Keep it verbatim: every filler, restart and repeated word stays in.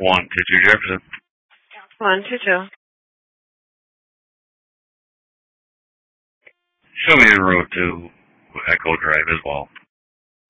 One, two, two Jefferson. One, two, two. Show me the road to Echo Drive as well.